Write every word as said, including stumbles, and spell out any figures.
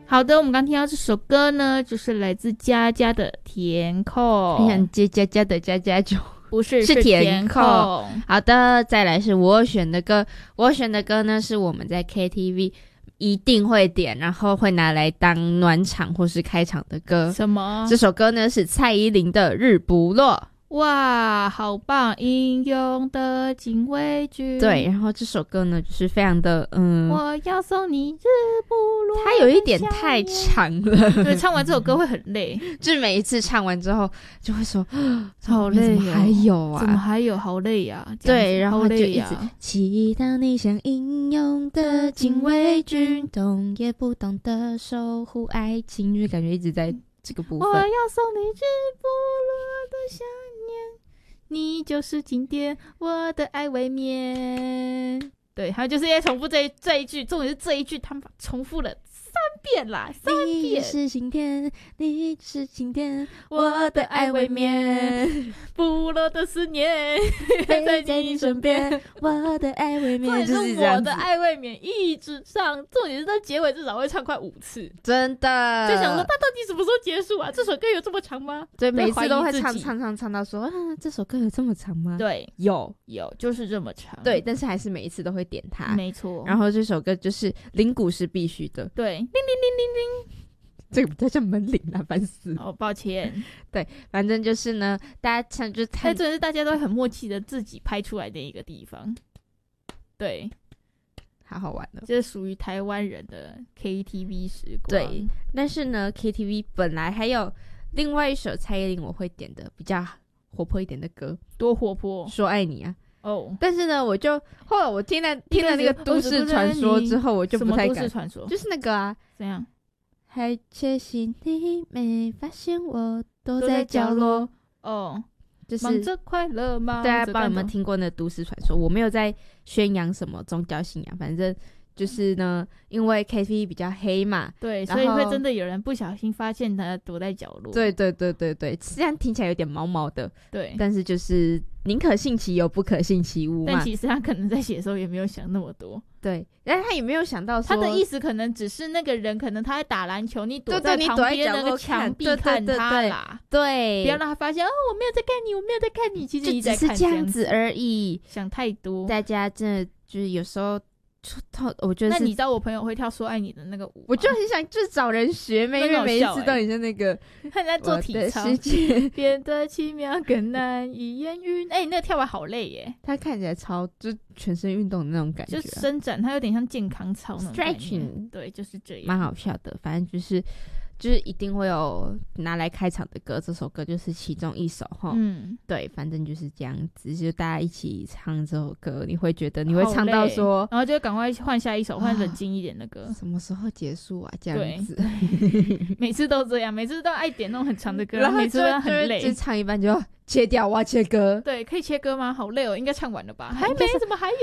好的，我们刚听到这首歌呢，就是来自佳佳的《填空》。 你想接佳佳的佳佳酒？ 不是， 是填空。 好的，再来是我选的歌。我选的歌呢，是我们在 K T V 一定会点，然后会拿来当暖场或是开场的歌。 什么？ 这首歌呢是蔡依林的《日不落》。 哇，好棒！英勇的禁卫军。 对，然后这首歌呢就是非常的嗯， 我要送你日不落。 它有一点太长了， 对，唱完这首歌会很累， 就是每一次唱完之后就会说好累、哦、 怎么还有啊？ 怎么还有？好累呀、啊！ 对，然后就一直、 啊、 祈祷你像英勇的禁卫军，懂也不懂得守护爱情，就是感觉一直在这个部分。 我要送你日不落的想念，你就是经典，我的爱未眠。对，还有就是在重复这一这一句，重点是这一句他们重复了三遍啦，三遍。 你是晴天，你是晴天，我的爱未眠， 不落的思念陪在你身边，我的爱未眠。 就是我的爱未眠一直唱，重点是在结尾至少会唱快五次， 真的。 就想说他到底什么时候结束啊？这首歌有这么长吗？ 对，每次都会唱唱唱唱到说啊，这首歌有这么长吗？ 对， 有有，就是这么长。 对，但是还是每一次都会点它， 没错。 然后这首歌就是铃鼓是必须的， 对，铃铃铃铃铃。 这个比较像门铃啦，烦死了。 哦，抱歉。 对，反正就是呢，大家唱就看， 真的是大家都很默契的自己拍出来的一个地方。对， 好好玩的， 这是属于台湾人的 K T V 时光。 对，但是呢 ，K T V 本来还有另外一首蔡依林我会点的比较活泼一点的歌， 多活泼， 说爱你啊。 哦， 但是呢，我就后来我听了听了那个都市传说之后，我就不太敢。 什么都市传说？ 就是那个啊， 怎样？ 还窃喜你没发现我躲在角落哦， 就是忙着快乐吗？ 大家不知道有没有听过那都市传说？我没有在宣扬什么宗教信仰，反正就是呢，因为 K T V 比较黑嘛， 对，所以会真的有人不小心发现他躲在角落。 对对对对对，虽然听起来有点毛毛的， 对， 但是就是宁可信其有，不可信其无嘛。 但其实他可能在写的时候也没有想那么多。 对，但是他也没有想到说， 他的意思可能只是那个人可能他在打篮球，你躲在旁边那个墙壁看他啦， 对， 不要让他发现哦，我没有在看你，我没有在看你，其实你在看， 就只是这样子而已。 想太多， 大家真的就是有时候。我觉得那你知道我朋友会跳说爱你的那个舞吗？ 我就很想就是找人学妹，因为每一次都很像那个看在做体操，变得奇妙更难以言喻。哎、欸，那个跳完好累耶， 他看起来超就全身运动的那种感觉、啊， 就伸展，他有点像健康操那种 stretching， 对，就是这样， 蛮好笑的。反正就是就是一定会有拿来开场的歌，这首歌就是其中一首哈。嗯，对，反正就是这样子，就大家一起唱这首歌，你会觉得你会唱到说， 然后就赶快换下一首，换冷静一点的歌、 啊。什么时候结束啊？这样子， 每次都这样，每次都爱点那种很长的歌，然后每次都很累， 就唱一半就切掉，我要切歌。 对，可以切歌吗？好累哦，应该唱完了吧？还没，怎么还